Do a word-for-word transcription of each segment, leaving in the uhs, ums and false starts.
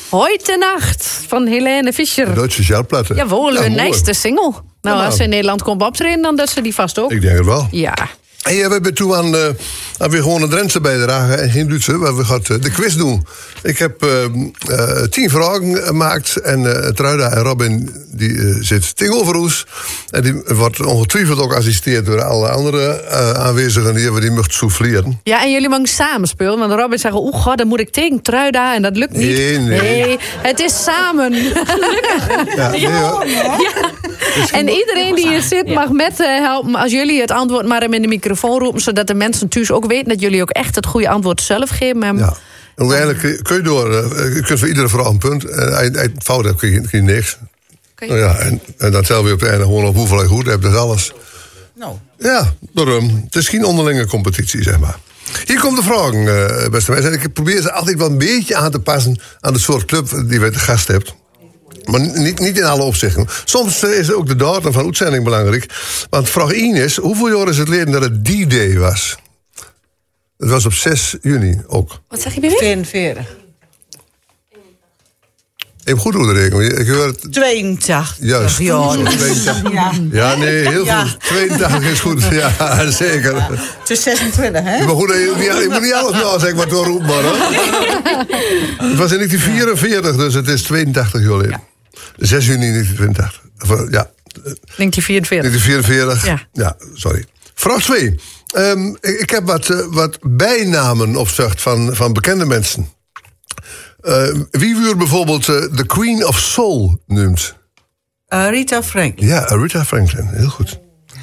Heute Nacht van Helene Fischer. De Duitse Sjaalplatte. Jawohl, Ja, hun mooi. nieuwste single. Nou, Ja, als ze in Nederland komt optreden, dan doet ze die vast ook. Ik denk het wel. Ja. Hey, we hebben toen aan, uh, aan weer gewoon een Drentse bijdrage en geen Duitse, waar we gaan uh, de quiz doen. Ik heb uh, uh, tien vragen gemaakt en uh, Truida en Robin die uh, zit tegenover ons. En die wordt ongetwijfeld ook geassisteerd door alle andere uh, aanwezigen die we die mocht souffleren. Ja, en jullie mogen samen spelen. Want Robin zegt, oeh god, dan moet ik tegen Truida en dat lukt niet. Nee, nee. het is samen. Ja, nee, hoor. Ja. En iedereen die hier zit mag met uh, helpen als jullie het antwoord maar hem in de microfoon roepen, zodat de mensen thuis ook weten dat jullie ook echt het goede antwoord zelf geven. En Ja. En uiteindelijk kun je door, uh, je kunt voor iedere vraag een punt. En als je het fout hebt, kun je, kun je niks. Okay. Nou ja, en, en dan tellen we op het einde gewoon op hoeveel je goed hebt, dat is alles. Nou. Ja, daarom. Het is geen onderlinge competitie, zeg maar. Hier komt de vraag, uh, beste mensen. Ik probeer ze altijd wel een beetje aan te passen aan de soort club die we te gast hebt. Maar niet, niet in alle opzichten. Soms is ook de datum van uitzending belangrijk. Want vraag één is, hoeveel jaar is het geleden dat het D-Day was? Het was op zes juni ook. Wat zeg je bij wie? vierenveertig. Even goed doorrekenen. Ik hoor het. tweeëntachtig. Juist. Ja. Zo, tweeëntachtig. Ja. Ja, nee, heel Ja. goed. tweeëntachtig is goed. Ja, zeker. Het is zesentwintig, hè? Maar goed, je, je, je moet niet alles nou zeggen, maar door roepen, maar hoor. Het was in negentien vierenveertig, dus het is tweeëntachtig jaar geleden. zes juni negentien tweeëntachtig. Of, ja. negentien vierenveertig. negentien vierenveertig. Ja. Ja, sorry. Vraag twee. Um, ik, ik heb wat, uh, wat bijnamen opgezocht van, van bekende mensen. Uh, wie wordt bijvoorbeeld uh, de Queen of Soul noemt? Uh, Rita Franklin. Ja, Rita Franklin. Heel goed.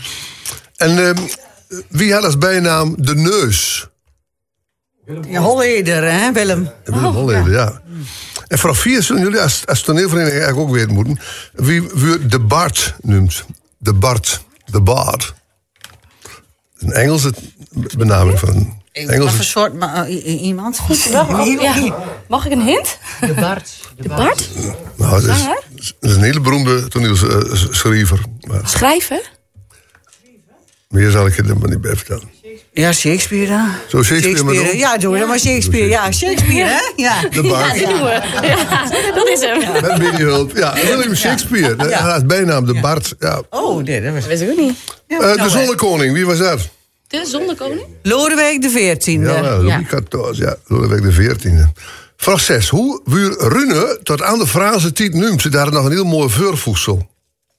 En um, wie had als bijnaam de Neus? Ja, Holleder, hè, Willem? Willem Holleder, ja. En vraag vier zullen jullie als, als toneelvereniging eigenlijk ook weten moeten. Wie wordt de Bart noemt? De Bart. De Bard. Een Engelse benaming van een Wat Engelse. voor soort ma- uh, i- iemand? Ja. Mag ik een hint? De Bart. De Bart? Nou, dat is, dat is een hele beroemde toneelschrijver. Maar Schrijven? meer zal ik je er maar niet bij vertellen. Ja, Shakespeare dan. Zo Shakespeare maar doen? Ja, doe dan maar Shakespeare. Ja, Shakespeare, hè? Ja. De Bard. Ja, dat is hem. Met Billy Hulp. Ja, William Shakespeare. Dat Ja. is bijnaam de Bard. Ja. Oh, nee, dat was... Dat weet ik ook niet. Ja, Uh, nou, de hè. Zonnekoning, wie was dat? De Zonnekoning? Lodewijk de veertiende. Ja, Louis Ja. veertien, ja, Lodewijk de veertiende. Vraag zes. Hoe wuur Rune tot aan de Franse tijd noemt? Ze daar nog een heel mooi voorvoegsel.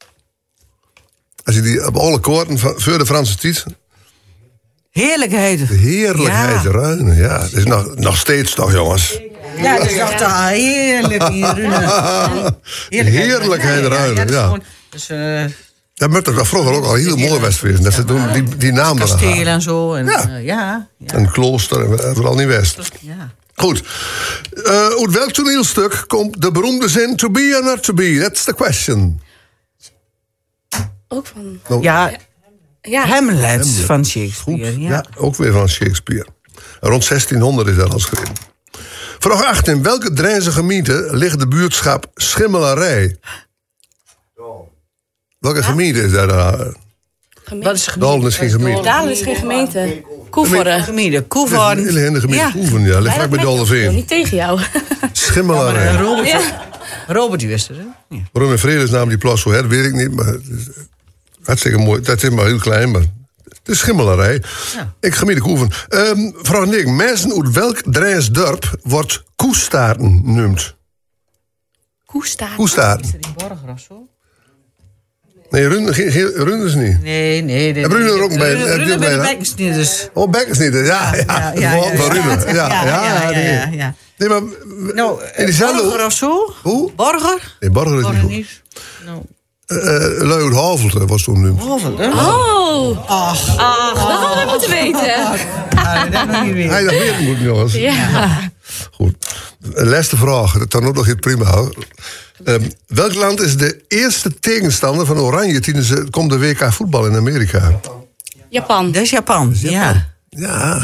Als je die op alle koorten van voor de Franse tijd. Heerlijkheid. De heerlijkheid Ja. Rune, ja. Dat is nog, nog steeds toch, jongens. Ja, dat is toch te heerlijk hier, Rune. Heerlijkheid Rune, dat is ja. gewoon- Dus, eh, Dat moet toch vroeger ook al heel mooi West wezen. Dat ze toen die, die naam eraan kasteel hadden. en zo. En, Ja. ja. ja, ja, Een klooster, en vooral niet West. ja. Goed. Uh, uit welk toneelstuk komt de beroemde zin to be or not to be? That's the question. Ook van... Nou, Ja, Ja. Hamlet van Goed, Shakespeare. ja. Ja. ook weer van Shakespeare. Rond zestienhonderd is dat al geschreven. Vraag acht. In welke Drijnse gemeente ligt de buurtschap Schimmelarij? Welke gemeente is dat? Uh, Wat is de Dalen is geen gemeente. Dalen is geen gemeente. Koevorden. gemeente? Koevoorn. Hele in de gemeente Ja. Koeven, ja. Ligt vlak bij Dolderveen. Niet tegen jou. Schimmelarij. Robert, Ja. Robert wist het, hè? Ja. Waarom in vredesnaam die plas zo her, weet ik niet. Maar het is hartstikke mooi. Dat is maar heel klein, maar het is Schimmelarij. Ja. Ik gemeente Koeven. Um, vraag negen. Mensen uit welk Drijns dorp wordt Koestaarten genoemd? Koestaart. Koestaarten. Is er die borger of zo? Nee, Run, geen, geen, Run is niet. Nee, nee. nee En Rune er ook bij- Rune- heb je Rune ook bij bij, de hè? bekkensnieders. Oh, Bekkensnieten. Ja, ja. ja, Het ja, woord ja, van ja. Rune. Ja, ja, Ja, ja, nee. ja, ja. Nee, maar Nou, in diezelfde... borger of zo? Hoe? Borger? Nee, Borger is Borger niet goed. niet. Nou, Uh, Lui uit Havelte was toen nu. Hovel, hè? Oh. Ach. Ach, dat hadden we moeten weten. Ja, dat nog niet weer. Hij dat weten moet, jongens. Ja. Goed. Laatste vraag. Dat kan ook nog heel prima houden. Um, welk land is de eerste tegenstander van Oranje tijdens het komende W K voetbal in Amerika? Japan. Dat is Japan, ja. Ja.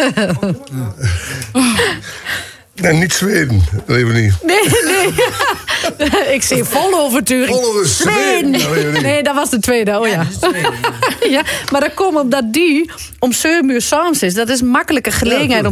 En niet Zweden, dat even niet. Nee, nee. Ik zie vol overtuiging. Vol overtuiging. Zweden. Dat weet je niet. Nee, dat was de tweede. Oh ja. Dat is de tweede, ja. Ja, maar dat komt omdat die om zeven uur 's avonds is. Dat is een makkelijke gelegenheid Ja, om